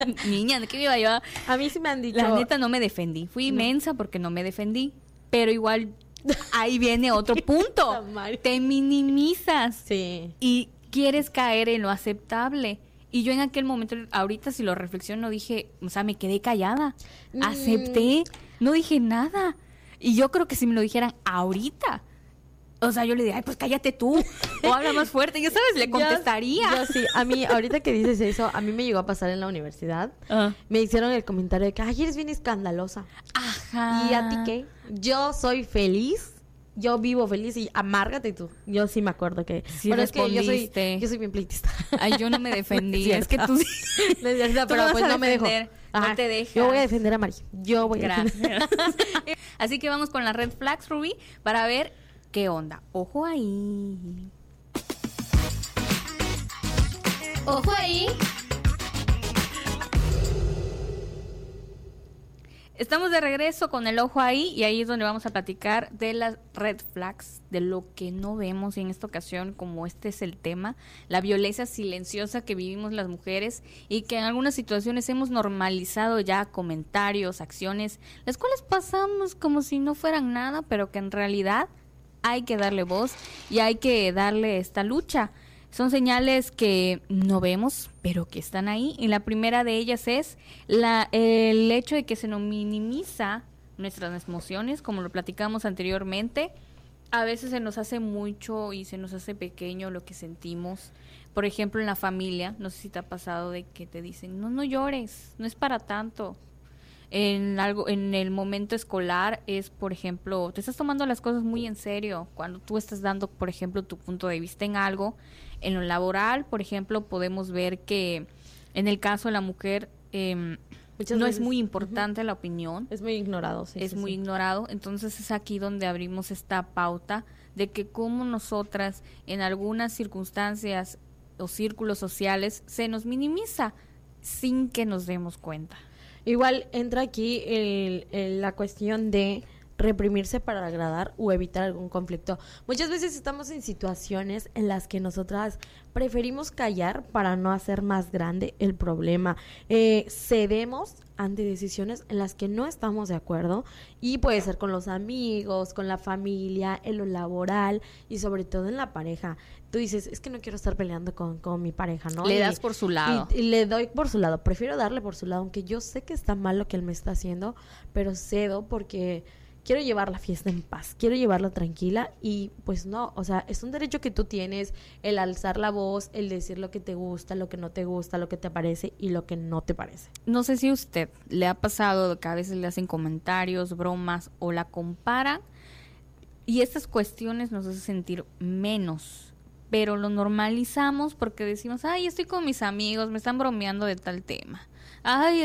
Niña, ¿de qué me iba yo? A mí sí me han dicho... La neta no me defendí. Fui mensa porque no me defendí. Pero igual, ahí viene otro punto. Te minimizas. Sí. Y quieres caer en lo aceptable. Y yo en aquel momento, ahorita si lo reflexiono, dije, o sea, me quedé callada. Acepté, no dije nada. Y yo creo que si me lo dijeran ahorita, o sea, yo le diría, ay, pues cállate tú, o habla más fuerte, ya sabes, le contestaría. Yo sí, a mí, ahorita que dices eso, a mí me llegó a pasar en la universidad. Me hicieron el comentario de que, ay, eres bien escandalosa. Ajá. ¿Y a ti qué? Yo soy feliz. Yo vivo feliz y amárgate tú. Yo sí me acuerdo que... Sí, bueno, es que yo respondiste. soy bien pleitista. Ay, yo no me defendí. No es que tú sí. No es cierto, pero vas pues a no me dejó. defender, no te dejas. Yo voy a defender a Mari. Yo voy a Gracias. defender. Así que vamos con las red flags, Ruby, para ver qué onda. Ojo ahí. Ojo ahí. Estamos de regreso con el ojo ahí y ahí es donde vamos a platicar de las red flags, de lo que no vemos, y en esta ocasión, como este es el tema, la violencia silenciosa que vivimos las mujeres y que en algunas situaciones hemos normalizado ya comentarios, acciones, las cuales pasamos como si no fueran nada, pero que en realidad hay que darle voz y hay que darle esta lucha. Son señales que no vemos, pero que están ahí. Y la primera de ellas es el hecho de que se nos minimiza nuestras emociones, como lo platicamos anteriormente. A veces se nos hace mucho y se nos hace pequeño lo que sentimos. Por ejemplo, en la familia, no sé si te ha pasado de que te dicen, no llores, no es para tanto. En el momento escolar es, por ejemplo, te estás tomando las cosas muy en serio cuando tú estás dando, por ejemplo, tu punto de vista en algo. En lo laboral, por ejemplo, podemos ver que en el caso de la mujer no veces, es muy importante la opinión. Es muy ignorado, sí. Es muy ignorado. Entonces es aquí donde abrimos esta pauta de que como nosotras en algunas circunstancias o círculos sociales se nos minimiza sin que nos demos cuenta. Igual entra aquí la cuestión de reprimirse para agradar o evitar algún conflicto. Muchas veces estamos en situaciones en las que nosotras preferimos callar para no hacer más grande el problema. Cedemos ante decisiones en las que no estamos de acuerdo, y puede ser con los amigos, con la familia, en lo laboral y sobre todo en la pareja. Tú dices, es que no quiero estar peleando con mi pareja, ¿no? Le das por su lado. Y le doy por su lado. Prefiero darle por su lado, aunque yo sé que está mal lo que él me está haciendo, pero cedo porque quiero llevar la fiesta en paz, quiero llevarla tranquila. Y pues no, o sea, es un derecho que tú tienes, el alzar la voz, el decir lo que te gusta, lo que no te gusta, lo que te parece y lo que no te parece. No sé si a usted le ha pasado que a veces le hacen comentarios, bromas o la comparan, y estas cuestiones nos hacen sentir menos, pero lo normalizamos porque decimos, ay, estoy con mis amigos, me están bromeando de tal tema. Ay,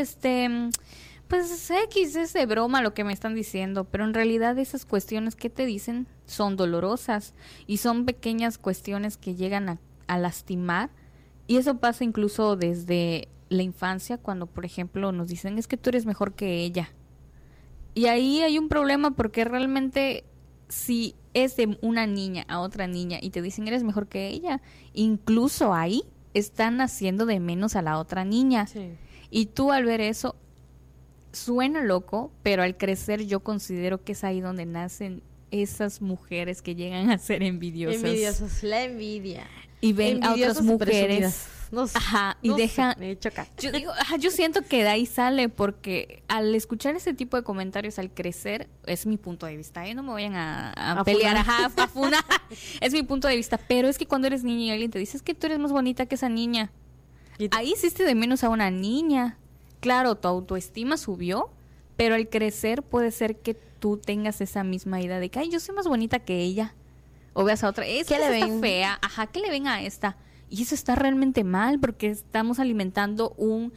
pues X es de broma lo que me están diciendo, pero en realidad esas cuestiones que te dicen son dolorosas y son pequeñas cuestiones que llegan a lastimar, y eso pasa incluso desde la infancia, cuando por ejemplo nos dicen, es que tú eres mejor que ella, y ahí hay un problema porque realmente si es de una niña a otra niña y te dicen eres mejor que ella, incluso ahí están haciendo de menos a la otra niña. Sí. Y tú al ver eso, suena loco, pero al crecer yo considero que es ahí donde nacen esas mujeres que llegan a ser envidiosas. Envidiosas, la envidia. Y ven a otras mujeres. No sé, Ajá, y no dejan. sé, me choca. Yo digo, yo siento que de ahí sale, porque al escuchar ese tipo de comentarios, al crecer, es mi punto de vista, no me vayan a pelear, a funar. Es mi punto de vista, pero es que cuando eres niña y alguien te dice, es que tú eres más bonita que esa niña, ahí hiciste de menos a una niña. Claro, tu autoestima subió, pero al crecer puede ser que tú tengas esa misma idea de que, ay, yo soy más bonita que ella. O veas a otra, es que esa está fea, ajá, ¿qué le ven a esta? Y eso está realmente mal, porque estamos alimentando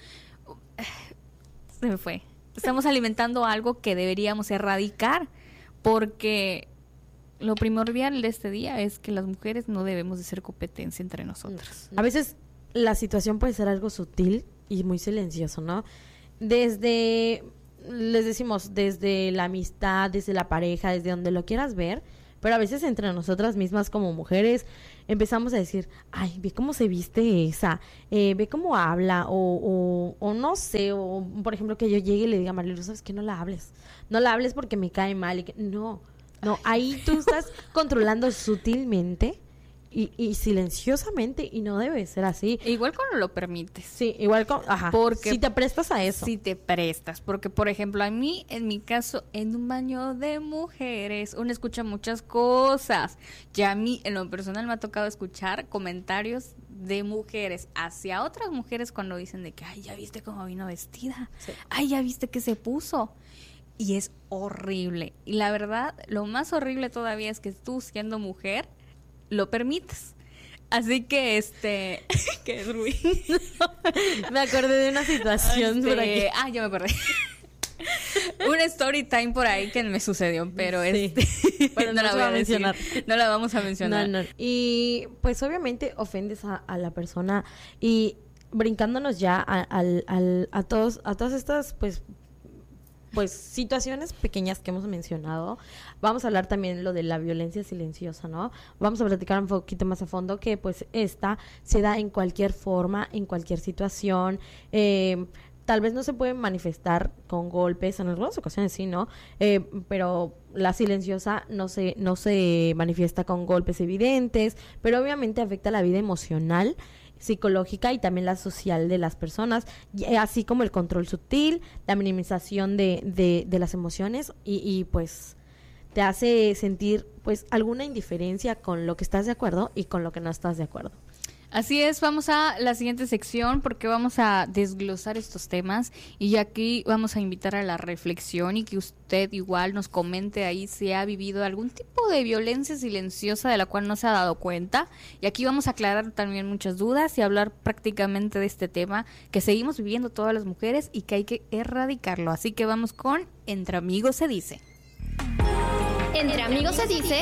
se me fue. Estamos alimentando algo que deberíamos erradicar, porque lo primordial de este día es que las mujeres no debemos de ser competencia entre nosotras. A veces la situación puede ser algo sutil y muy silencioso, ¿no? Les decimos, desde la amistad, desde la pareja, desde donde lo quieras ver, pero a veces entre nosotras mismas como mujeres empezamos a decir, ay, ve cómo se viste esa, ve cómo habla, o no sé, o por ejemplo que yo llegue y le diga a Marilu, ¿sabes qué? No la hables porque me cae mal, y que no, ahí tú estás controlando sutilmente y silenciosamente, y no debe ser así. Igual cuando lo permites. Sí, igual ajá, porque si te prestas a eso. Si te prestas, porque por ejemplo a mí, en mi caso, en un baño de mujeres, uno escucha muchas cosas. Ya a mí, en lo personal, me ha tocado escuchar comentarios de mujeres hacia otras mujeres cuando dicen de que, ay, ya viste cómo vino vestida, sí. Ay, ya viste qué se puso. Y es horrible. Y la verdad, lo más horrible todavía es que tú, siendo mujer, lo permites. Así que ¿qué es, Rubí? Me acordé de una situación por aquí. Ya me acordé. Un story time por ahí que me sucedió, pero sí. Bueno, no la voy a mencionar. No la vamos a mencionar. No. Y pues obviamente ofendes a la persona, y brincándonos ya a todas estas pues situaciones pequeñas que hemos mencionado, vamos a hablar también lo de la violencia silenciosa, ¿no? Vamos a platicar un poquito más a fondo que pues esta se da en cualquier forma, en cualquier situación. Tal vez no se puede manifestar con golpes, en algunas ocasiones sí, ¿no? Pero la silenciosa no se manifiesta con golpes evidentes, pero obviamente afecta la vida emocional, psicológica y también la social de las personas, así como el control sutil, la minimización de las emociones y pues te hace sentir pues alguna indiferencia con lo que estás de acuerdo y con lo que no estás de acuerdo. Así es, vamos a la siguiente sección porque vamos a desglosar estos temas y aquí vamos a invitar a la reflexión y que usted igual nos comente ahí si ha vivido algún tipo de violencia silenciosa de la cual no se ha dado cuenta, y aquí vamos a aclarar también muchas dudas y hablar prácticamente de este tema que seguimos viviendo todas las mujeres y que hay que erradicarlo. Así que vamos con Entre Amigos se dice. Entre Amigos se dice.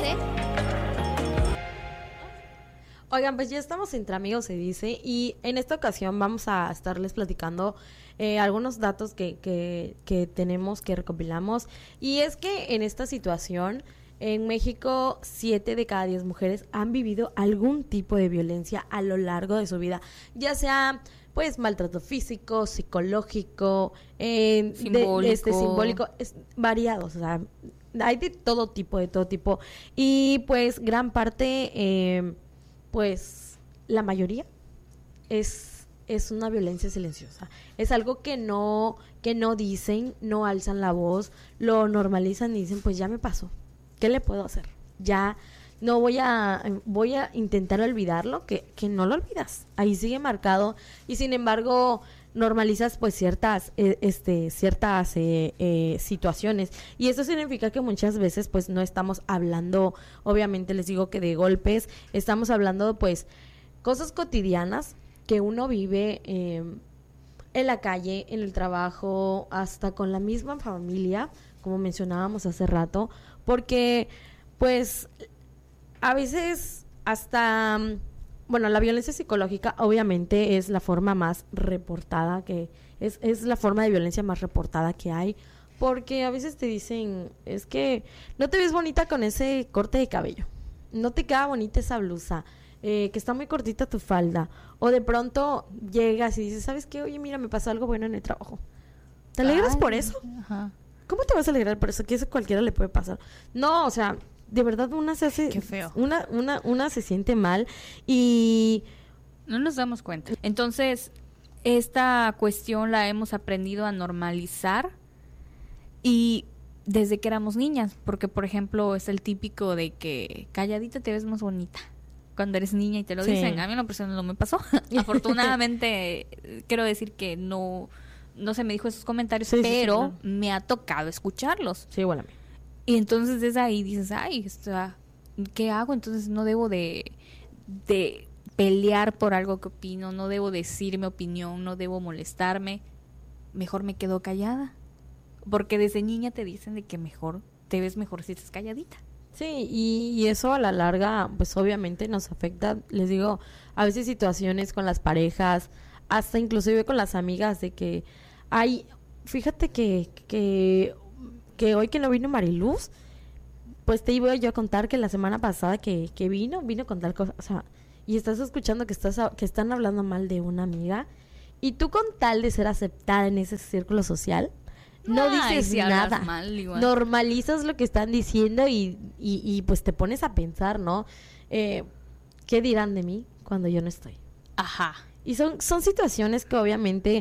Oigan, pues ya estamos entre amigos, se dice, y en esta ocasión vamos a estarles platicando algunos datos que tenemos, que recopilamos, y es que en esta situación, en México, 7 de cada 10 mujeres han vivido algún tipo de violencia a lo largo de su vida, ya sea pues maltrato físico, psicológico, simbólico, es variado, o sea, hay de todo tipo, y pues gran parte... pues la mayoría es una violencia silenciosa. Es algo que no dicen, no alzan la voz, lo normalizan y dicen, pues ya me pasó, ¿qué le puedo hacer? Ya no voy a intentar olvidarlo, que no lo olvidas, ahí sigue marcado, y sin embargo normalizas pues ciertas situaciones, y eso significa que muchas veces pues no estamos hablando, obviamente les digo que de golpes, estamos hablando pues cosas cotidianas que uno vive en la calle, en el trabajo, hasta con la misma familia, como mencionábamos hace rato, porque pues a veces hasta... Bueno, la violencia psicológica obviamente es la forma más reportada, que es la forma de violencia más reportada que hay, porque a veces te dicen, es que no te ves bonita con ese corte de cabello, no te queda bonita esa blusa, que está muy cortita tu falda, o de pronto llegas y dices, ¿sabes qué? Oye, mira, me pasó algo bueno en el trabajo. ¿Te alegras por eso? Ajá. ¿Cómo te vas a alegrar por eso? Que eso a cualquiera le puede pasar. No, o sea... De verdad una se hace... Qué feo. Una se siente mal y... No nos damos cuenta. Entonces, esta cuestión la hemos aprendido a normalizar y desde que éramos niñas, porque por ejemplo es el típico de que calladita te ves más bonita cuando eres niña y te lo dicen. A mí en lo personal no me pasó. Afortunadamente, quiero decir que no se me dijo esos comentarios, pero sí, me ha tocado escucharlos. Sí, igual a mí. Y entonces desde ahí dices, ay, ¿qué hago? Entonces no debo de pelear por algo que opino, no debo decir mi opinión, no debo molestarme, mejor me quedo callada. Porque desde niña te dicen de que mejor, te ves mejor si estás calladita. Sí, y eso a la larga, pues obviamente nos afecta, les digo, a veces situaciones con las parejas, hasta inclusive con las amigas, de que hay, fíjate que hoy que no vino Mariluz, pues te iba yo a contar que la semana pasada que vino con tal cosa, o sea, y estás escuchando que están hablando mal de una amiga, y tú con tal de ser aceptada en ese círculo social, no dices si nada, mal, normalizas lo que están diciendo y pues te pones a pensar, ¿no? ¿Qué dirán de mí cuando yo no estoy? Ajá. Y son situaciones que obviamente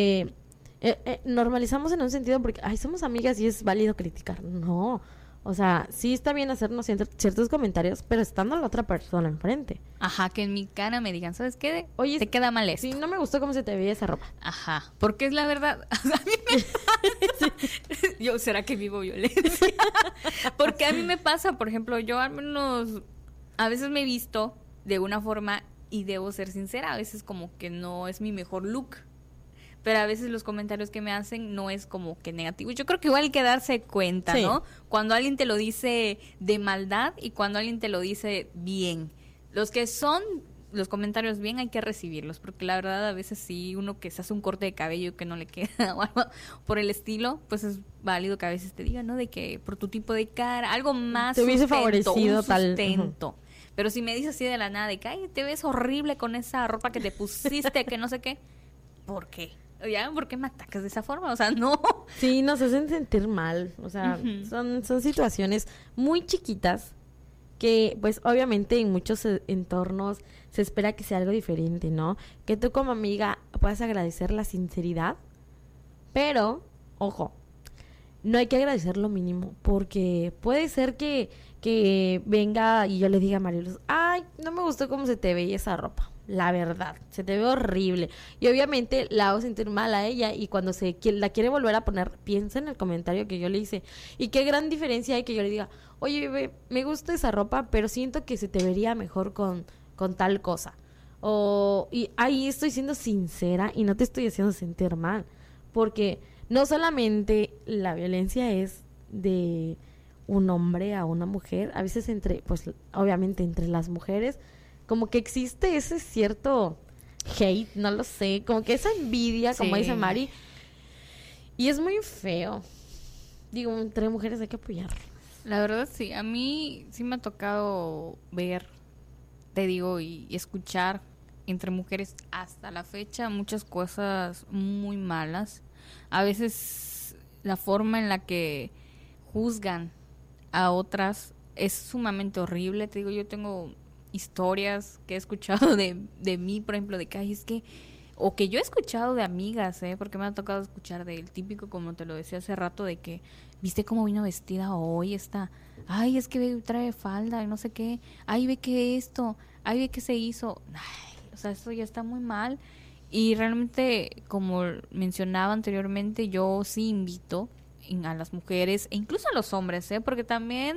normalizamos en un sentido porque, ay, somos amigas y es válido criticar. No, o sea, sí está bien hacernos ciertos comentarios, pero estando la otra persona enfrente. Ajá, que en mi cara me digan, ¿sabes qué? Oye, te queda mal esto. Sí, no me gustó cómo se te veía esa ropa. Ajá, porque es la verdad. A mí me pasa. Yo, ¿será que vivo violencia? Porque a mí me pasa, por ejemplo, yo al menos a veces me he visto de una forma y debo ser sincera, a veces como que no es mi mejor look. Pero a veces los comentarios que me hacen no es como que negativo. Yo creo que igual hay que darse cuenta, sí, ¿no? Cuando alguien te lo dice de maldad y cuando alguien te lo dice bien. Los que son los comentarios bien hay que recibirlos, porque la verdad a veces sí, uno que se hace un corte de cabello que no le queda o algo por el estilo, pues es válido que a veces te digan, ¿no? De que por tu tipo de cara, algo más te hubiese sustento, favorecido un sustento. tal. Pero si me dices así de la nada, de que, ay, te ves horrible con esa ropa que te pusiste, que no sé qué, ¿por qué? ¿Ya? ¿Por qué me atacas de esa forma? O sea, no. Sí, nos hacen sentir mal. O sea, son situaciones muy chiquitas que, pues, obviamente en muchos entornos se espera que sea algo diferente, ¿no? Que tú como amiga puedas agradecer la sinceridad, pero, ojo, no hay que agradecer lo mínimo, porque puede ser que venga y yo le diga a Mariluz, ay, no me gustó cómo se te veía esa ropa. La verdad, se te ve horrible. Y obviamente la hago sentir mal a ella y cuando la quiere volver a poner, piensa en el comentario que yo le hice. Y qué gran diferencia hay que yo le diga, oye, bebé, me gusta esa ropa, pero siento que se te vería mejor con tal cosa. Y ahí estoy siendo sincera y no te estoy haciendo sentir mal. Porque no solamente la violencia es de un hombre a una mujer, a veces pues obviamente entre las mujeres, como que existe ese cierto hate, no lo sé, como que esa envidia, como dice Mari, y es muy feo. Digo, entre mujeres hay que apoyar. La verdad sí, a mí sí me ha tocado ver, te digo, y escuchar entre mujeres hasta la fecha muchas cosas muy malas. A veces la forma en la que juzgan a otras es sumamente horrible. Te digo, yo tengo historias que he escuchado de mí, por ejemplo, de que ay, es que, o que yo he escuchado de amigas, porque me ha tocado escuchar del típico, como te lo decía hace rato, de que viste cómo vino vestida hoy, ay, es que trae falda y no sé qué, ay, ve que esto, ay, ve que se hizo, ay, o sea, eso ya está muy mal. Y realmente, como mencionaba anteriormente, yo sí invito a las mujeres e incluso a los hombres, porque también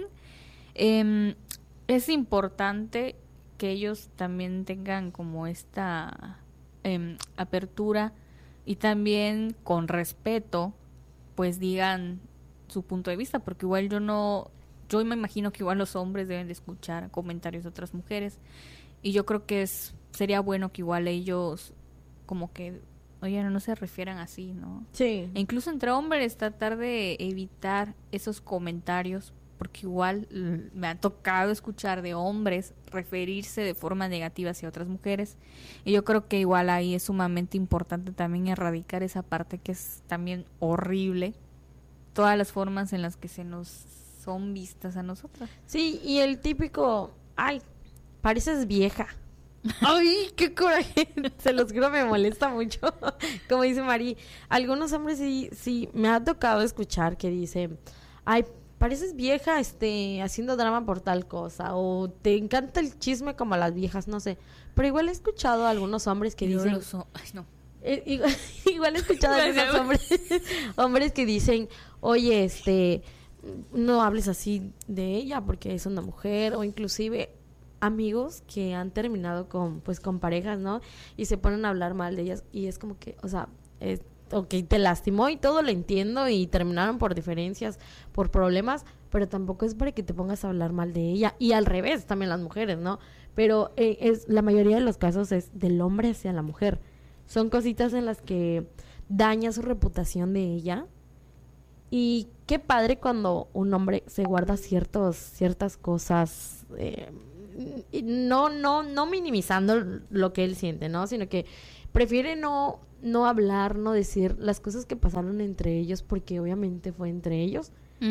es importante que ellos también tengan como esta apertura y también con respeto pues digan su punto de vista, porque igual yo me imagino que igual los hombres deben de escuchar comentarios de otras mujeres y yo creo que sería bueno que igual ellos como que, oye, no se refieran así, ¿no? Sí. E incluso entre hombres tratar de evitar esos comentarios, porque igual me ha tocado escuchar de hombres referirse de forma negativa hacia otras mujeres y yo creo que igual ahí es sumamente importante también erradicar esa parte que es también horrible, todas las formas en las que se nos son vistas a nosotras. Sí, y el típico, ay, pareces vieja. Ay, qué coraje. Se los juro, me molesta mucho. Como dice Mari, algunos hombres sí me ha tocado escuchar que dicen, ay, pareces vieja haciendo drama por tal cosa, o te encanta el chisme como a las viejas, no sé. Pero igual he escuchado a algunos hombres que dicen, ay, no. Igual he escuchado a algunos hombres que dicen, oye, no hables así de ella porque es una mujer, o inclusive amigos que han terminado con parejas, ¿no? Y se ponen a hablar mal de ellas y es como que, o sea, ok, te lastimó y todo lo entiendo y terminaron por diferencias, por problemas, pero tampoco es para que te pongas a hablar mal de ella y al revés, también las mujeres, ¿no? Pero la mayoría de los casos es del hombre hacia la mujer. Son cositas en las que daña su reputación de ella Y qué padre cuando un hombre se guarda ciertas cosas, y no minimizando lo que él siente, ¿no? Sino que prefiere no hablar, no decir las cosas que pasaron entre ellos, porque obviamente fue entre ellos.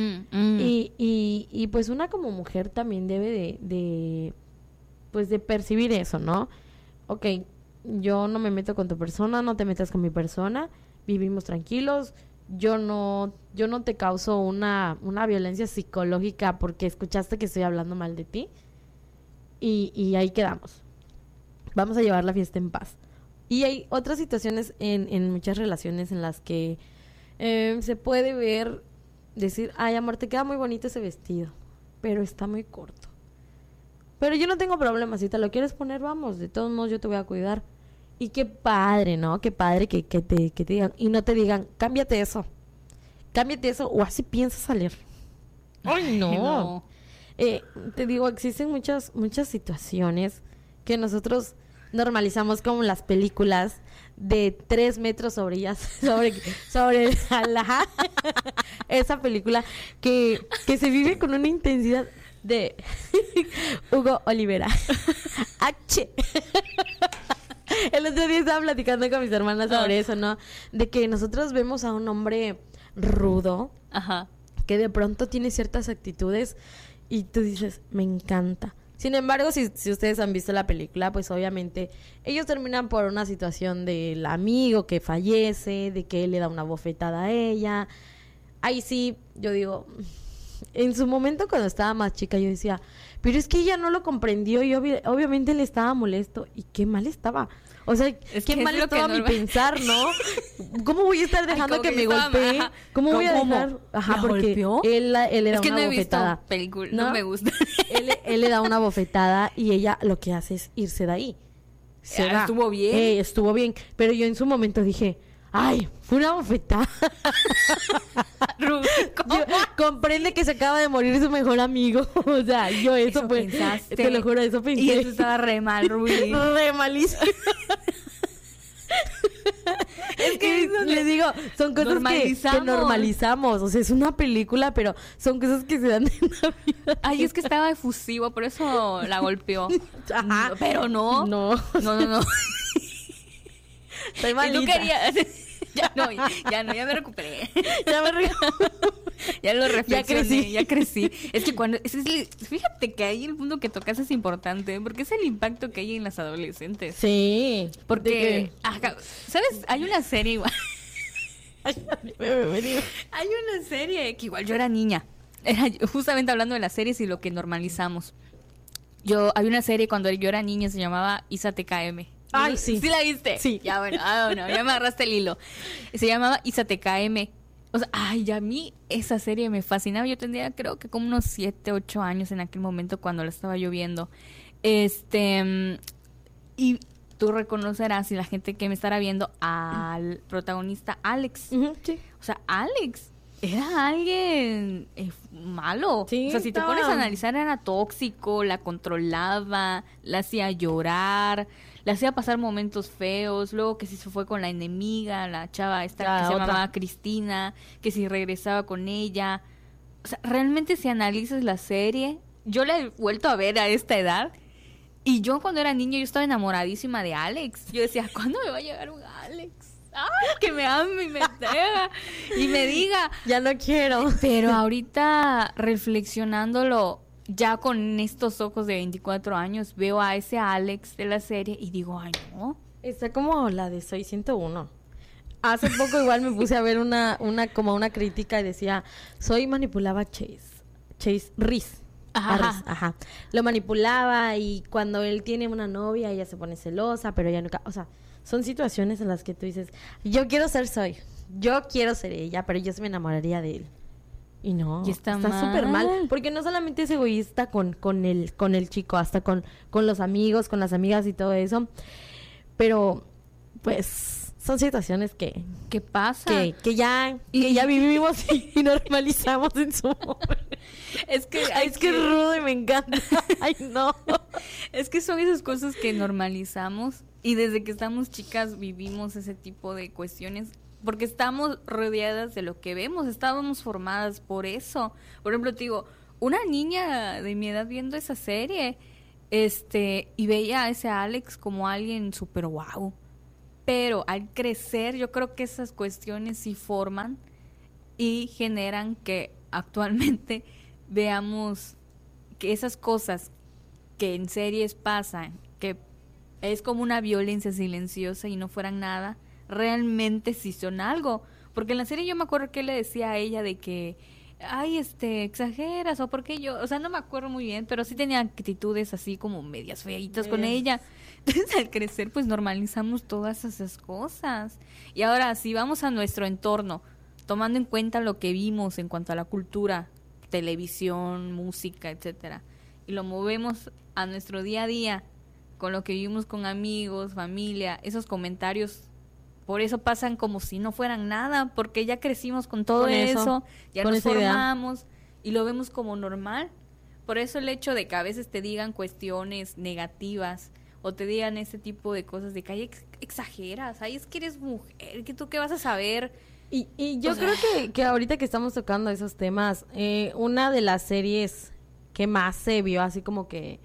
Y pues una como mujer también debe pues de percibir eso, ¿no? Ok, yo no me meto con tu persona, no te metas con mi persona, vivimos tranquilos. Yo no te causo una violencia psicológica porque escuchaste que estoy hablando mal de ti. Y ahí quedamos. Vamos a llevar la fiesta en paz. Y hay otras situaciones en muchas relaciones en las que se puede ver, decir, ay, amor, te queda muy bonito ese vestido, pero está muy corto. Pero yo no tengo problema, si te lo quieres poner, vamos, de todos modos yo te voy a cuidar. Y qué padre, ¿no? Qué padre que te digan, y no te digan, cámbiate eso, o así piensas salir. ¡Ay, no! No. Te digo, existen muchas situaciones que nosotros normalizamos, como las películas de 3 metros sobre ellas, sobre esa película que se vive con una intensidad de Hugo Olivera. H. El otro día estaba platicando con mis hermanas sobre eso, ¿no? De que nosotros vemos a un hombre rudo, Ajá. que de pronto tiene ciertas actitudes y tú dices, me encanta. Sin embargo, si ustedes han visto la película, pues obviamente ellos terminan por una situación del amigo que fallece, de que él le da una bofetada a ella. Ahí sí, yo digo, en su momento cuando estaba más chica yo decía, pero es que ella no lo comprendió y obviamente le estaba molesto. Y qué mal estaba. O sea, qué mal estaba mi pensar, ¿no? ¿Cómo voy a estar dejando que me golpee? ¿Cómo voy a dejar? Ajá, porque él le da una bofetada. Visto película, no me gusta. Él le da una bofetada y ella lo que hace es irse de ahí. Estuvo bien. Estuvo bien. Pero yo en su momento dije, ay, fue una bofetada. Comprende que se acaba de morir su mejor amigo. O sea, yo eso pues, pensaste. Te lo juro, eso pensé. Y eso estaba re mal, Rubí. Re malísimo. Es que le digo, son cosas que normalizamos. O sea, es una película, pero son cosas que se dan en la vida. Ay, es que estaba efusivo, por eso la golpeó. Ajá. Pero no. No. Estoy malita. Y tú querías... Ya me recuperé. Ya lo reflexioné, ya crecí. Es que fíjate que ahí el punto que tocas es importante, porque es el impacto que hay en las adolescentes. Sí. Porque, ¿sabes? Hay una serie igual. Hay una serie que igual yo era niña. Justamente hablando de las series y lo que normalizamos. Había una serie cuando yo era niña, se llamaba Isa TKM. Ay, sí. ¿Sí la viste? Sí. Ya, bueno, ya me agarraste el hilo. Se llamaba Isa TKM. O sea, ay, a mí esa serie me fascinaba. Yo tendría, creo que como unos 7, 8 años en aquel momento cuando la estaba yo viendo. Y tú reconocerás, y la gente que me estará viendo, al protagonista Alex. Sí. O sea, Alex era alguien malo. Sí, o sea, si te pones a analizar, era tóxico, la controlaba, la hacía llorar, la hacía pasar momentos feos. Luego que si se fue con la enemiga, la chava esta que se llamaba Cristina, que si regresaba con ella. O sea, realmente si analizas la serie, yo la he vuelto a ver a esta edad. Y yo cuando era niña, yo estaba enamoradísima de Alex. Yo decía, ¿cuándo me va a llegar un Alex? ¡Ay, que me ame y me tenga! Y me diga. Ya no quiero. Pero ahorita, reflexionándolo, ya con estos ojos de 24 años, veo a ese Alex de la serie y digo, ¡ay, no! Está como la de Soy 101. Hace poco igual me puse a ver una crítica y decía, Soy manipulaba a Chase Reese. Ajá. Lo manipulaba y cuando él tiene una novia, ella se pone celosa, pero ella nunca... O sea, son situaciones en las que tú dices, yo quiero ser Soy, yo quiero ser ella, pero yo se me enamoraría de él. Y no, y está súper mal, porque no solamente es egoísta con el chico, hasta con los amigos, con las amigas y todo eso, pero pues son situaciones que pasa, que ya vivimos y normalizamos en su momento. Es que es rudo y me encanta. Ay, no. Es que son esas cosas que normalizamos y desde que estamos chicas vivimos ese tipo de cuestiones porque estamos rodeadas de lo que vemos, estábamos formadas por eso. Por ejemplo, te digo, una niña de mi edad viendo esa serie, y veía a ese Alex como alguien súper guau. Pero al crecer, yo creo que esas cuestiones sí forman y generan que actualmente veamos que esas cosas que en series pasan, que es como una violencia silenciosa y no fueran nada, realmente sí son algo. Porque en la serie yo me acuerdo que le decía a ella de que, ay, exageras, o porque yo, o sea, no me acuerdo muy bien, pero sí tenía actitudes así como medias feitas con ella. Entonces, al crecer, pues normalizamos todas esas cosas. Y ahora, si vamos a nuestro entorno, tomando en cuenta lo que vimos en cuanto a la cultura, televisión, música, etcétera, y lo movemos a nuestro día a día, con lo que vivimos con amigos, familia, esos comentarios, por eso pasan como si no fueran nada, porque ya crecimos con todo eso, ya nos formamos y lo vemos como normal. Por eso el hecho de que a veces te digan cuestiones negativas o te digan ese tipo de cosas de que ay, exageras, ay, es que eres mujer, que tú qué vas a saber. Y yo creo que ahorita que estamos tocando esos temas, una de las series que más se vio así como que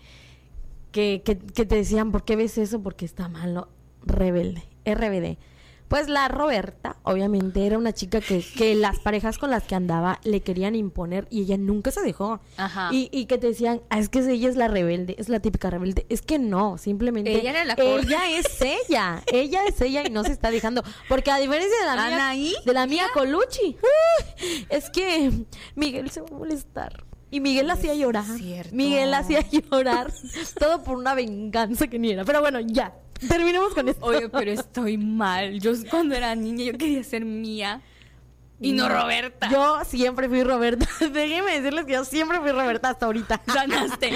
te decían, ¿por qué ves eso? Porque está mal, ¿no? Rebelde, RBD. Pues la Roberta, obviamente, era una chica que las parejas con las que andaba le querían imponer y ella nunca se dejó. Ajá. Y que te decían, es que ella es la rebelde, es la típica rebelde. Es que no, simplemente ella era ella es ella y no se está dejando. Porque a diferencia de la mía Colucci, es que Miguel se va a molestar. Y Miguel la hacía llorar. Miguel la hacía llorar. Todo por una venganza que ni era. Pero bueno, ya. Terminemos con esto. Oye, pero estoy mal. Yo cuando era niña yo quería ser Mía y no Roberta. Yo siempre fui Roberta. Déjenme decirles que yo siempre fui Roberta hasta ahorita. Ganaste.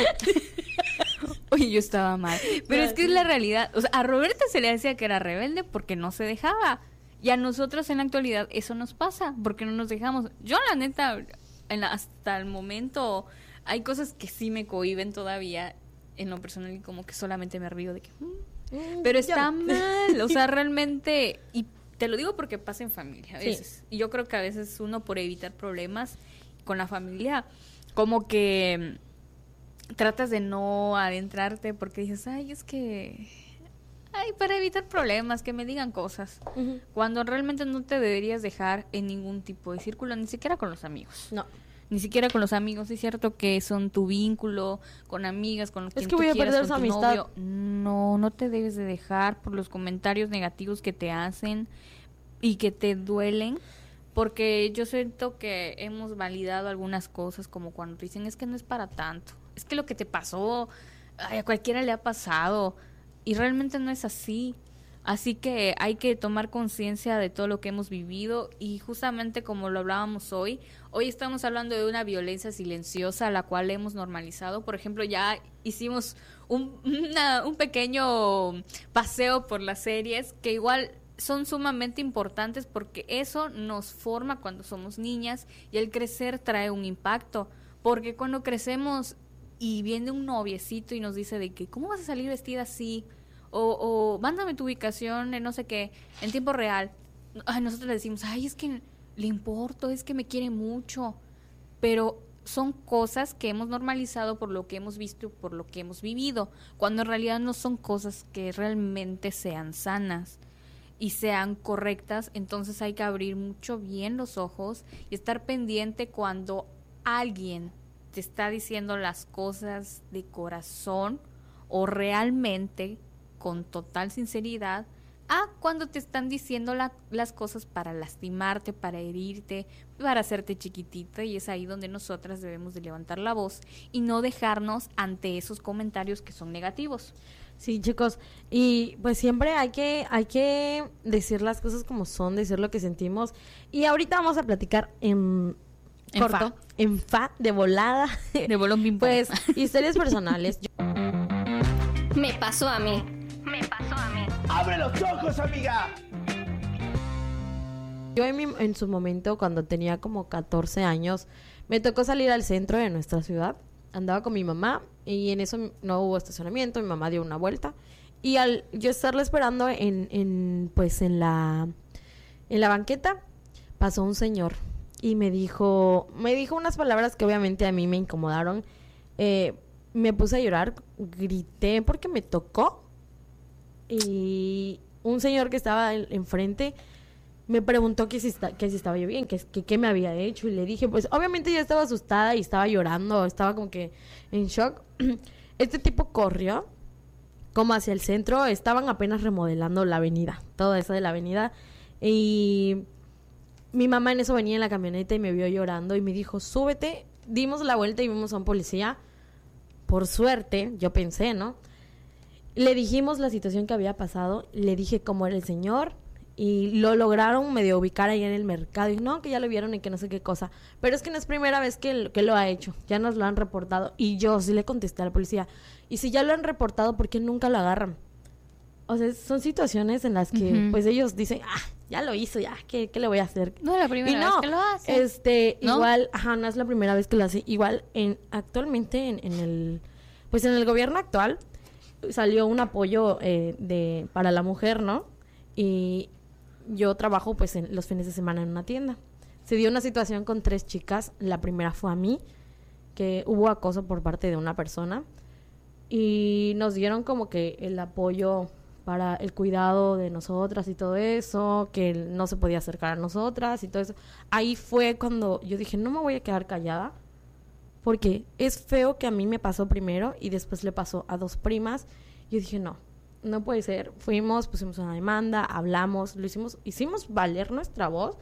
Oye, yo estaba mal. Pero es que es la realidad. O sea, a Roberta se le decía que era rebelde porque no se dejaba. Y a nosotros en la actualidad eso nos pasa porque no nos dejamos. Yo la neta, hasta el momento hay cosas que sí me cohíben todavía en lo personal y como que solamente me río de que... Pero está mal, o sea, realmente, y te lo digo porque pasa en familia a veces, y yo creo que a veces uno por evitar problemas con la familia, como que tratas de no adentrarte porque dices, ay, es que, ay, para evitar problemas, que me digan cosas, cuando realmente no te deberías dejar en ningún tipo de círculo, ni siquiera con los amigos. No. Ni siquiera con los amigos, es cierto que son tu vínculo, con amigas, con los que tú voy a quieras, perder con su tu amistad. novio. No te debes de dejar por los comentarios negativos que te hacen y que te duelen, porque yo siento que hemos validado algunas cosas, como cuando te dicen, es que no es para tanto, es que lo que te pasó, ay, a cualquiera le ha pasado, y realmente no es así. Así que hay que tomar conciencia de todo lo que hemos vivido y justamente como lo hablábamos hoy estamos hablando de una violencia silenciosa la cual hemos normalizado. Por ejemplo, ya hicimos un pequeño paseo por las series que igual son sumamente importantes porque eso nos forma cuando somos niñas y el crecer trae un impacto. Porque cuando crecemos y viene un noviecito y nos dice de que ¿cómo vas a salir vestida así? O mándame tu ubicación en no sé qué, en tiempo real. Ay, nosotros le decimos, ay, es que le importo, es que me quiere mucho. Pero son cosas que hemos normalizado por lo que hemos visto, por lo que hemos vivido, cuando en realidad no son cosas que realmente sean sanas y sean correctas. Entonces hay que abrir mucho bien los ojos y estar pendiente cuando alguien te está diciendo las cosas de corazón o realmente con total sinceridad, a cuando te están diciendo las cosas para lastimarte, para herirte, para hacerte chiquitita, y es ahí donde nosotras debemos de levantar la voz y no dejarnos ante esos comentarios que son negativos. Sí, chicos, y pues siempre hay que decir las cosas como son, decir lo que sentimos, y ahorita vamos a platicar en corto, en fa, de volada, de bolón ping pong. Pues, historias personales. Me pasó a mí. ¡Abre los ojos, amiga! Yo en su momento, cuando tenía como 14 años, me tocó salir al centro de nuestra ciudad. Andaba con mi mamá y en eso no hubo estacionamiento. Mi mamá dio una vuelta y al yo estarla esperando en En la banqueta pasó un señor y me dijo unas palabras que obviamente a mí me incomodaron. Me puse a llorar, grité porque me tocó. Y un señor que estaba enfrente me preguntó que si estaba yo bien, que qué me había hecho. Y le dije, pues obviamente yo estaba asustada y estaba llorando, estaba como que en shock. Este tipo corrió como hacia el centro, estaban apenas remodelando la avenida, todo eso de la avenida. Y mi mamá en eso venía en la camioneta y me vio llorando y me dijo, súbete. Dimos la vuelta y vimos a un policía. Por suerte, yo pensé, ¿no? Le dijimos la situación que había pasado, le dije cómo era el señor y lo lograron medio ubicar ahí en el mercado. Y no, que ya lo vieron y que no sé qué cosa. Pero es que no es primera vez que lo ha hecho, ya nos lo han reportado. Y yo sí le contesté al policía, y si ya lo han reportado, ¿por qué nunca lo agarran? O sea, son situaciones en las que pues ellos dicen, ya lo hizo, ya, ¿qué le voy a hacer? No es la primera vez que lo hace. ¿No? Igual, no es la primera vez que lo hace. Igual, actualmente en el gobierno actual salió un apoyo para la mujer, ¿no? Y yo trabajo pues en los fines de semana en una tienda. Se dio una situación con 3 chicas. La primera fue a mí, que hubo acoso por parte de una persona. Y nos dieron como que el apoyo para el cuidado de nosotras y todo eso, que él no se podía acercar a nosotras y todo eso. Ahí fue cuando yo dije, no me voy a quedar callada, porque es feo que a mí me pasó primero y después le pasó a 2 primas. Yo dije, no puede ser. Fuimos, pusimos una demanda, hablamos, hicimos valer nuestra voz,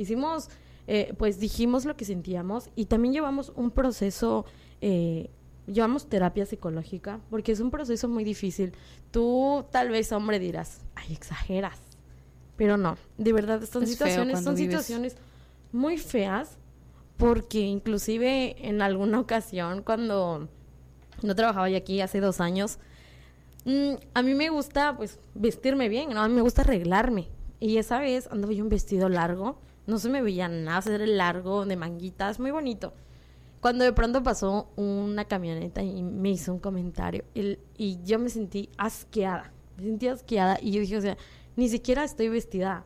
pues dijimos lo que sentíamos y también llevamos un proceso, llevamos terapia psicológica, porque es un proceso muy difícil. Tú tal vez, hombre, dirás, ay, exageras, pero no, de verdad son situaciones muy feas, porque inclusive en alguna ocasión cuando no trabajaba yo aquí hace 2 años, a mí me gusta pues vestirme bien, ¿no? A mí me gusta arreglarme, y esa vez andaba yo un vestido largo, no se me veía nada, era largo, de manguitas, muy bonito. Cuando de pronto pasó una camioneta y me hizo un comentario y yo me sentí asqueada. Y yo dije, o sea, ni siquiera estoy vestida.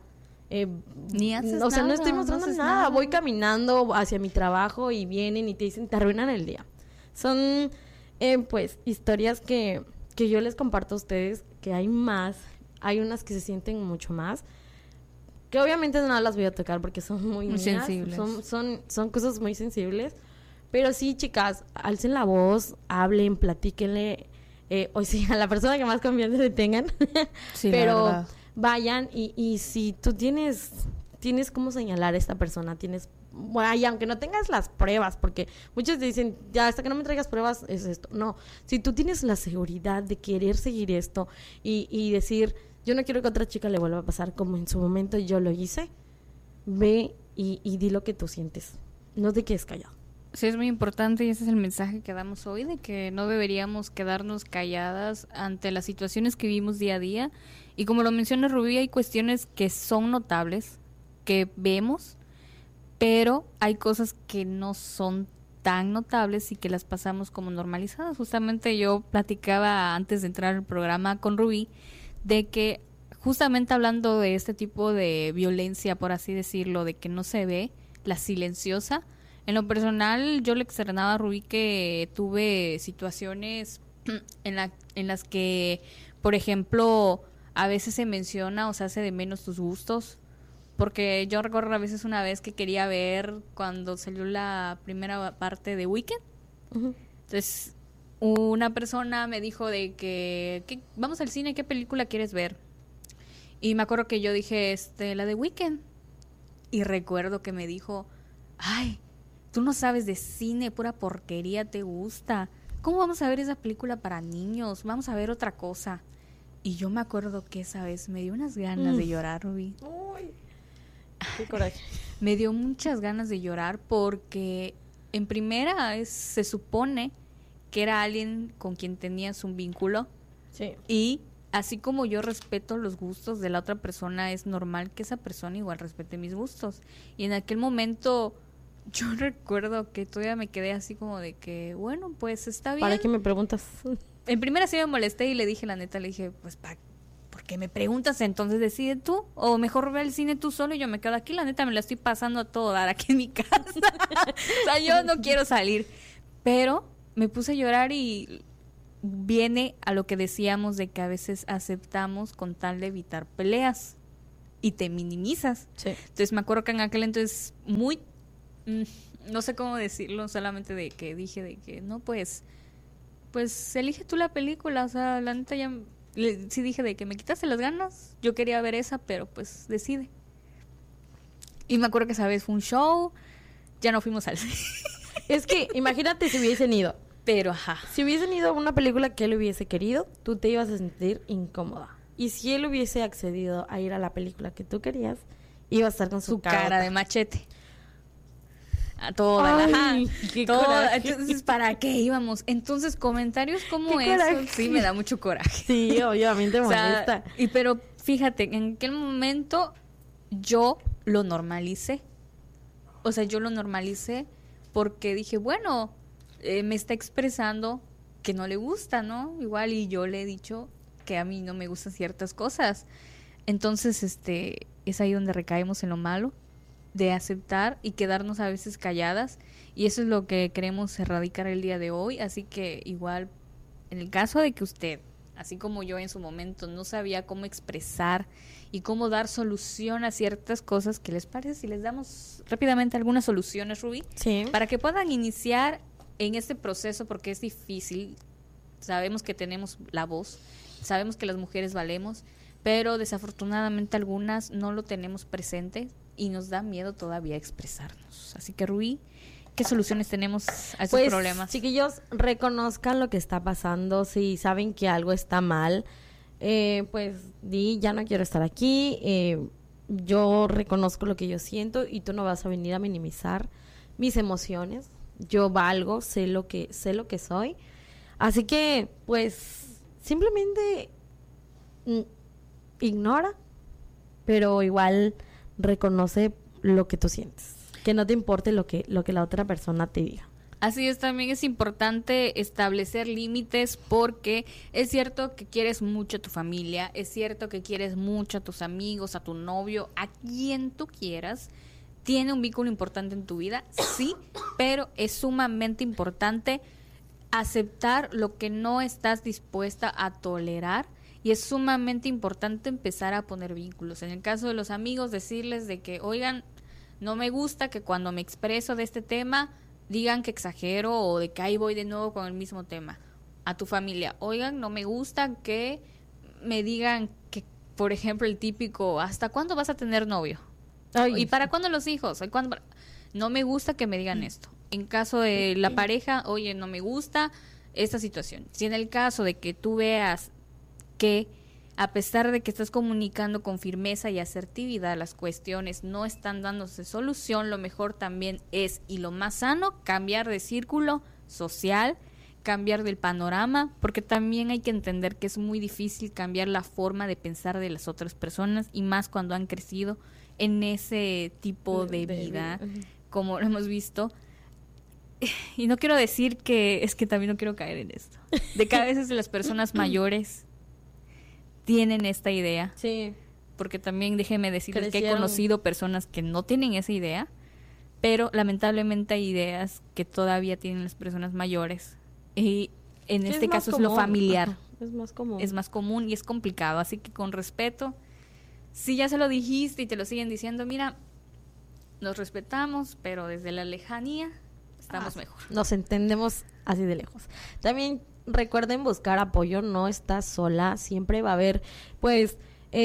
Ni haces nada. O sea, no estoy mostrando nada. Voy caminando hacia mi trabajo y vienen y te dicen, te arruinan el día. Son, pues, historias que yo les comparto a ustedes, que hay más. Hay unas que se sienten mucho más. Que obviamente no las voy a tocar porque son muy sensibles. Son cosas muy sensibles. Pero sí, chicas, alcen la voz, hablen, platíquenle, o sea, a la persona que más confianza le tengan. Sí, pero vayan y si tú tienes cómo señalar a esta persona, bueno, y aunque no tengas las pruebas, porque muchos te dicen, ya hasta que no me traigas pruebas es esto. No, si tú tienes la seguridad de querer seguir esto y decir, yo no quiero que a otra chica le vuelva a pasar como en su momento yo lo hice, ve y di lo que tú sientes, no te quedes callado. Sí, es muy importante y ese es el mensaje que damos hoy, de que no deberíamos quedarnos calladas ante las situaciones que vivimos día a día. Y como lo menciona Rubí, hay cuestiones que son notables, que vemos, pero hay cosas que no son tan notables y que las pasamos como normalizadas. Justamente yo platicaba antes de entrar al programa con Rubí de que justamente hablando de este tipo de violencia, por así decirlo, de que no se ve, la silenciosa. En lo personal, yo le externaba a Rubí que tuve situaciones en las que, por ejemplo, a veces se menciona o se hace de menos tus gustos. Porque yo recuerdo a veces una vez que quería ver cuando salió la primera parte de Wicked. Uh-huh. Entonces, una persona me dijo de que vamos al cine, ¿qué película quieres ver? Y me acuerdo que yo dije, la de Wicked. Y recuerdo que me dijo, ay, tú no sabes de cine, pura porquería te gusta. ¿Cómo vamos a ver esa película para niños? Vamos a ver otra cosa. Y yo me acuerdo que esa vez me dio unas ganas de llorar, Rubí. Uy, qué coraje. Me dio muchas ganas de llorar porque en primera se supone que era alguien con quien tenías un vínculo. Sí. Y así como yo respeto los gustos de la otra persona, es normal que esa persona igual respete mis gustos. Y en aquel momento yo recuerdo que todavía me quedé así como de que, bueno, pues está bien. ¿Para qué me preguntas? En primera sí me molesté y le dije la neta, le dije, pues, ¿por qué me preguntas? Entonces decide tú, o mejor ve el cine tú solo y yo me quedo aquí. La neta me la estoy pasando a todo dar aquí en mi casa. O sea, yo no quiero salir. Pero me puse a llorar y viene a lo que decíamos de que a veces aceptamos con tal de evitar peleas y te minimizas. Sí. Entonces me acuerdo que en aquel entonces no sé cómo decirlo, solamente de que dije de que no, pues elige tú la película. O sea, la neta ya sí dije de que me quitaste las ganas, yo quería ver esa, pero pues decide. Y me acuerdo que esa vez fue un show, ya no fuimos al cine. Es que imagínate si hubiesen ido. Pero ajá. Si hubiesen ido a una película que él hubiese querido, tú te ibas a sentir incómoda. Y si él hubiese accedido a ir a la película que tú querías, iba a estar con su cara de machete. A toda. Ay, qué coraje. Entonces, ¿para qué íbamos? Entonces, comentarios como Qué eso, coraje. sí me da mucho coraje. Sí, obviamente O sea, molesta. pero fíjate, en aquel momento yo lo normalicé. O sea, yo lo normalicé porque dije, bueno, me está expresando que no le gusta, ¿no? Igual y yo le he dicho que a mí no me gustan ciertas cosas. Entonces, es ahí donde recaemos en lo malo de aceptar y quedarnos a veces calladas, y eso es lo que queremos erradicar el día de hoy. Así que igual, en el caso de que usted, así como yo en su momento, no sabía cómo expresar y cómo dar solución a ciertas cosas, ¿qué les parece si les damos rápidamente algunas soluciones, Rubí? Sí. Para que puedan iniciar en este proceso, porque es difícil. Sabemos que tenemos la voz, sabemos que las mujeres valemos, pero desafortunadamente algunas no lo tenemos presente y nos da miedo todavía expresarnos. Así que, Rubí, ¿qué soluciones tenemos a esos problemas? Chiquillos, reconozcan lo que está pasando. Si saben que algo está mal, pues ya no quiero estar aquí. Yo reconozco lo que yo siento y tú no vas a venir a minimizar mis emociones. Yo valgo, sé lo que soy. Así que, pues, simplemente ignora, pero igual reconoce lo que tú sientes. Que no te importe lo que la otra persona te diga. Así es, también es importante establecer límites, porque es cierto que quieres mucho a tu familia, es cierto que quieres mucho a tus amigos, a tu novio, a quien tú quieras. Tiene un vínculo importante en tu vida, sí, pero es sumamente importante aceptar lo que no estás dispuesta a tolerar, y es sumamente importante empezar a poner vínculos. En el caso de los amigos, decirles de que, oigan, no me gusta que cuando me expreso de este tema digan que exagero o de que ahí voy de nuevo con el mismo tema. A tu familia, oigan, no me gusta que me digan que, por ejemplo, el típico, ¿hasta cuándo vas a tener novio? Ay, ¿Y para cuándo los hijos? No me gusta que me digan esto. En caso de la pareja, oye, no me gusta esta situación. Si en el caso de que tú veas que, a pesar de que estás comunicando con firmeza y asertividad, las cuestiones no están dándose solución, lo mejor también es, y lo más sano, cambiar de círculo social, cambiar del panorama, porque también hay que entender que es muy difícil cambiar la forma de pensar de las otras personas, y más cuando han crecido en ese tipo de vida, como lo hemos visto. Y no quiero decir que, es que también no quiero caer en esto, de que a veces las personas mayores tienen esta idea. sí. Porque también déjeme decirles que he Crecieron. conocido personas que no tienen esa idea, pero lamentablemente hay ideas que todavía tienen las personas mayores. Y en Sí, este más caso es lo común. familiar. Ajá, es más común. Es más común y es complicado. Así que con respeto, si ya se lo dijiste y te lo siguen diciendo, mira, nos respetamos, pero desde la lejanía estamos mejor. Nos entendemos así de lejos. También recuerden buscar apoyo, no estás sola, siempre va a haber, pues,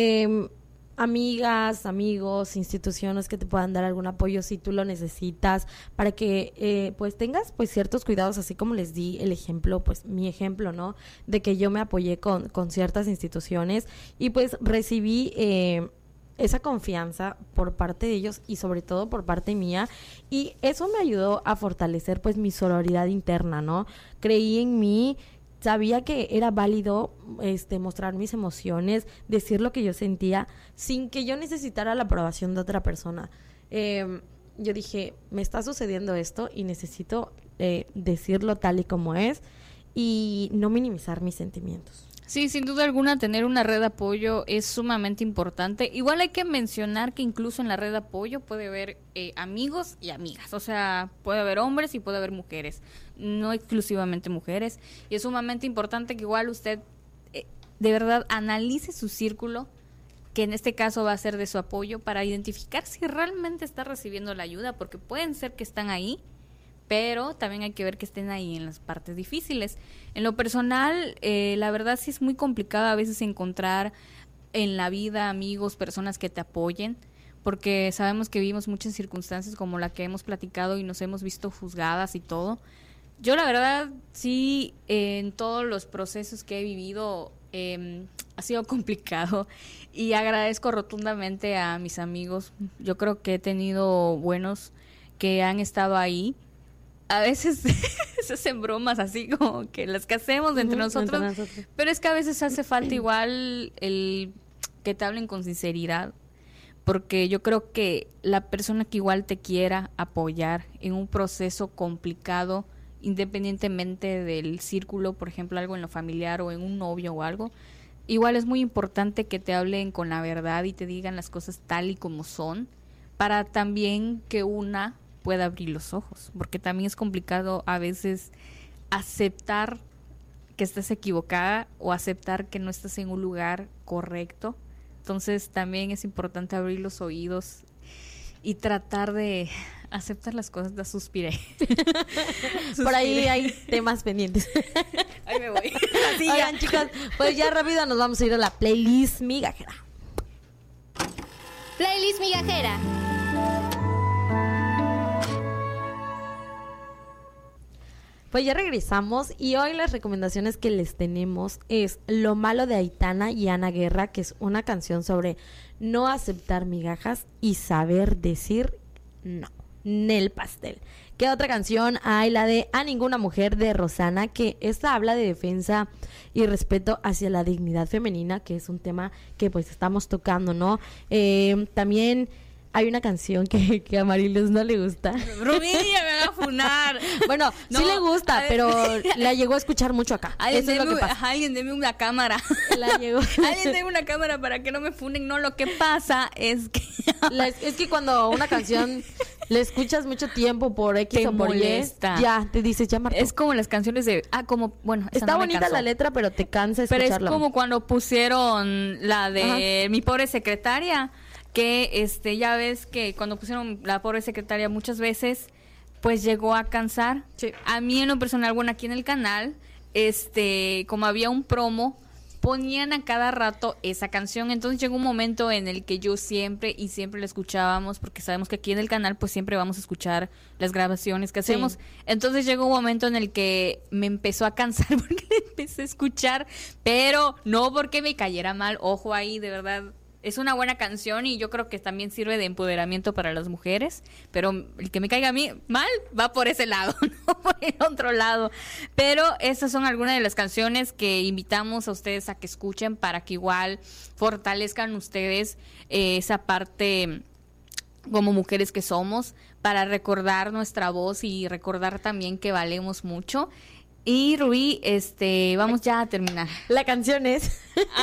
amigas, amigos, instituciones que te puedan dar algún apoyo si tú lo necesitas, para que pues tengas pues ciertos cuidados, así como les di el ejemplo, pues mi ejemplo, ¿no? De que yo me apoyé con ciertas instituciones y pues recibí esa confianza por parte de ellos y sobre todo por parte mía, y eso me ayudó a fortalecer pues mi sororidad interna, ¿no? Creí en mí, sabía que era válido mostrar mis emociones, decir lo que yo sentía sin que yo necesitara la aprobación de otra persona. Yo dije, me está sucediendo esto y necesito decirlo tal y como es y no minimizar mis sentimientos. Sí, sin duda alguna tener una red de apoyo es sumamente importante. Igual hay que mencionar que incluso en la red de apoyo puede haber amigos y amigas, o sea, puede haber hombres y puede haber mujeres, no exclusivamente mujeres. Y es sumamente importante que igual usted de verdad analice su círculo, que en este caso va a ser de su apoyo, para identificar si realmente está recibiendo la ayuda, porque pueden ser que están ahí, pero también hay que ver que estén ahí en las partes difíciles. En lo personal, la verdad sí es muy complicado a veces encontrar en la vida amigos, personas que te apoyen, porque sabemos que vivimos muchas circunstancias como la que hemos platicado y nos hemos visto juzgadas y todo. Yo la verdad sí, en todos los procesos que he vivido ha sido complicado y agradezco rotundamente a mis amigos. Yo creo que he tenido buenos que han estado ahí. A veces se hacen bromas así como que las que hacemos entre nosotros, pero es que a veces hace falta igual el que te hablen con sinceridad, porque yo creo que la persona que igual te quiera apoyar en un proceso complicado, independientemente del círculo, por ejemplo, algo en lo familiar o en un novio o algo, igual es muy importante que te hablen con la verdad y te digan las cosas tal y como son, para también que una pueda abrir los ojos, porque también es complicado a veces aceptar que estás equivocada o aceptar que no estás en un lugar correcto. Entonces también es importante abrir los oídos y tratar de aceptar las cosas. Suspiré. Por ahí hay temas pendientes. Ahí me voy. Así oigan, chicas, pues ya rápido nos vamos a ir a la playlist migajera. Playlist migajera. Pues ya regresamos y hoy las recomendaciones que les tenemos es Lo malo de Aitana y Ana Guerra, que es una canción sobre no aceptar migajas y saber decir no. Nel Pastel. ¿Qué otra canción hay? La de A Ninguna Mujer de Rosana, que esta habla de defensa y respeto hacia la dignidad femenina, que es un tema que pues estamos tocando, ¿no? También hay una canción que a Mariluz no le gusta. Rubí, ya me van a funar. Bueno, no, sí le gusta, pero la llegó a escuchar mucho acá. Eso es lo que pasa. Alguien deme una cámara. Alguien deme una cámara para que no me funen. No, lo que pasa es que... es que cuando una canción la escuchas mucho tiempo por X te o por molesta. Y, ya, te dices, ya Marta. Es como las canciones de... bueno, está bonita la letra, pero te cansa escucharla. Pero es como cuando pusieron la de Mi Pobre Secretaria, que ya ves que cuando pusieron La Pobre Secretaria muchas veces pues llegó a cansar. Sí. A mí en lo personal, bueno, aquí en el canal, como había un promo, ponían a cada rato esa canción, entonces llegó un momento en el que yo siempre la escuchábamos, porque sabemos que aquí en el canal pues siempre vamos a escuchar las grabaciones que hacemos. Sí. Entonces llegó un momento en el que me empezó a cansar porque la empecé a escuchar, pero no porque me cayera mal, ojo ahí, de verdad. Es una buena canción y yo creo que también sirve de empoderamiento para las mujeres, pero el que me caiga a mí mal va por ese lado, no por el otro lado. Pero esas son algunas de las canciones que invitamos a ustedes a que escuchen para que igual fortalezcan ustedes esa parte como mujeres que somos, para recordar nuestra voz y recordar también que valemos mucho. Y Rubí, vamos ya a terminar. La canción es...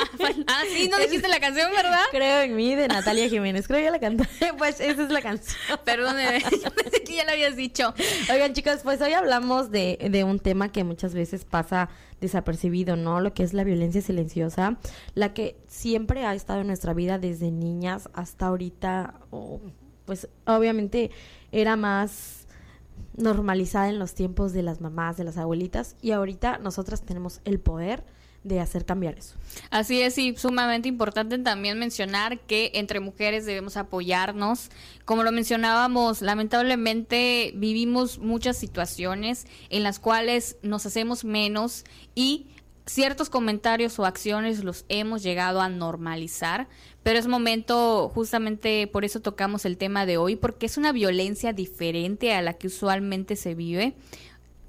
sí, no dijiste la canción, ¿verdad? Creo en mí, de Natalia Jiménez. Creo que ya la canté. Pues esa es la canción. Perdóneme, yo pensé que ya la habías dicho. Oigan, chicos, pues hoy hablamos de un tema que muchas veces pasa desapercibido, ¿no? Lo que es la violencia silenciosa, la que siempre ha estado en nuestra vida desde niñas hasta ahorita. Pues obviamente era más normalizada en los tiempos de las mamás, de las abuelitas, y ahorita nosotras tenemos el poder de hacer cambiar eso. Así es, y sumamente importante también mencionar que entre mujeres debemos apoyarnos. Como lo mencionábamos, lamentablemente vivimos muchas situaciones en las cuales nos hacemos menos y ciertos comentarios o acciones los hemos llegado a normalizar, pero es momento, justamente por eso tocamos el tema de hoy, porque es una violencia diferente a la que usualmente se vive.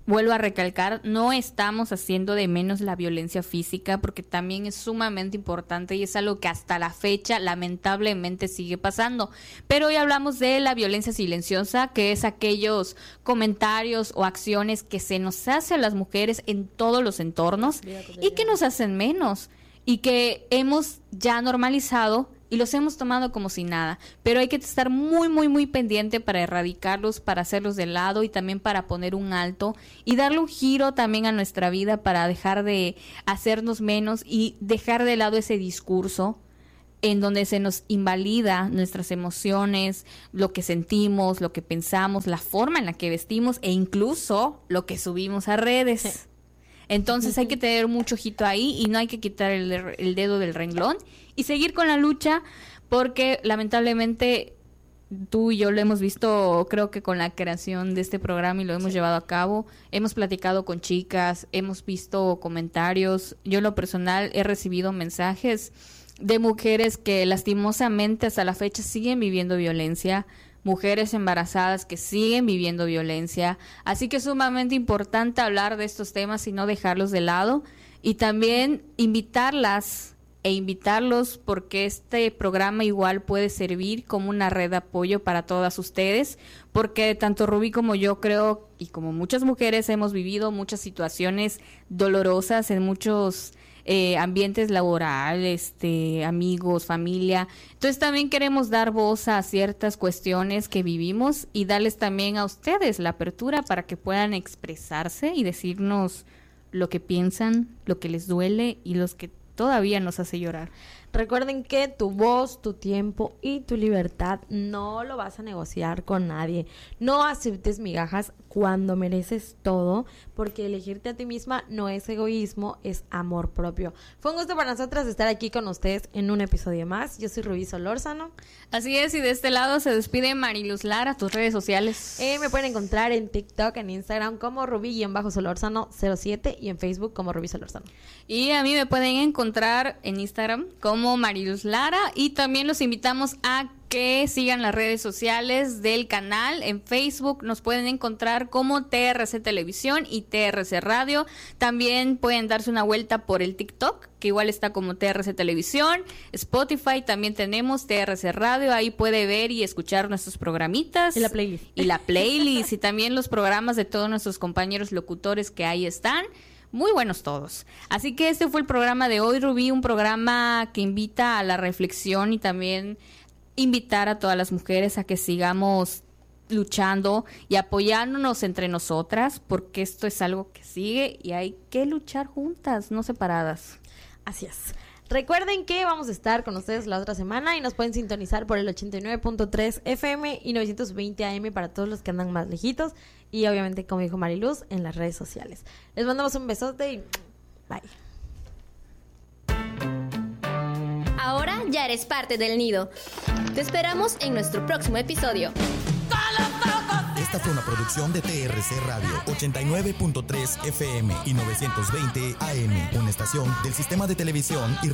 vuelvo a recalcar, no estamos haciendo de menos la violencia física, porque también es sumamente importante y es algo que hasta la fecha lamentablemente sigue pasando. Pero hoy hablamos de la violencia silenciosa, que es aquellos comentarios o acciones que se nos hace a las mujeres en todos los entornos y que nos hacen menos y que hemos ya normalizado y los hemos tomado como si nada, pero hay que estar muy, muy, muy pendiente para erradicarlos, para hacerlos de lado y también para poner un alto y darle un giro también a nuestra vida para dejar de hacernos menos y dejar de lado ese discurso en donde se nos invalida nuestras emociones, lo que sentimos, lo que pensamos, la forma en la que vestimos e incluso lo que subimos a redes. Sí. Entonces hay que tener mucho ojito ahí y no hay que quitar el dedo del renglón y seguir con la lucha, porque lamentablemente tú y yo lo hemos visto, creo que con la creación de este programa y lo hemos llevado a cabo, hemos platicado con chicas, hemos visto comentarios, yo en lo personal he recibido mensajes de mujeres que lastimosamente hasta la fecha siguen viviendo violencia, mujeres embarazadas que siguen viviendo violencia, así que es sumamente importante hablar de estos temas y no dejarlos de lado, y también invitarlas e invitarlos, porque este programa igual puede servir como una red de apoyo para todas ustedes, porque tanto Rubí como yo creo, y como muchas mujeres, hemos vivido muchas situaciones dolorosas en muchos ambientes laborales, amigos, familia. Entonces también queremos dar voz a ciertas cuestiones que vivimos y darles también a ustedes la apertura para que puedan expresarse y decirnos lo que piensan, lo que les duele y los que todavía nos hace llorar. Recuerden que tu voz, tu tiempo y tu libertad no lo vas a negociar con nadie. No aceptes migajas cuando mereces todo, porque elegirte a ti misma no es egoísmo, es amor propio. Fue un gusto para nosotras estar aquí con ustedes en un episodio más. Yo soy Rubí Solórzano. Así es, y de este lado se despide Mariluz Lara. Tus redes sociales. Me pueden encontrar en TikTok, en Instagram como Rubí-Solórzano07 y en Facebook como Rubí Solórzano. Y a mí me pueden encontrar en Instagram como Mariluz Lara, y también los invitamos a que sigan las redes sociales del canal. En Facebook nos pueden encontrar como TRC Televisión y TRC Radio. También pueden darse una vuelta por el TikTok, que igual está como TRC Televisión. Spotify también tenemos TRC Radio, ahí puede ver y escuchar nuestros programitas. Y la playlist. Y también los programas de todos nuestros compañeros locutores que ahí están. Muy buenos todos. Así que este fue el programa de hoy, Rubí, un programa que invita a la reflexión y también invitar a todas las mujeres a que sigamos luchando y apoyándonos entre nosotras, porque esto es algo que sigue y hay que luchar juntas, no separadas. Así es. Recuerden que vamos a estar con ustedes la otra semana y nos pueden sintonizar por el 89.3 FM y 920 AM para todos los que andan más lejitos. Y obviamente, como dijo Mariluz, en las redes sociales. Les mandamos un besote y bye. Ahora ya eres parte del nido. Te esperamos en nuestro próximo episodio. Esta fue una producción de TRC Radio, 89.3 FM y 920 AM, una estación del sistema de televisión y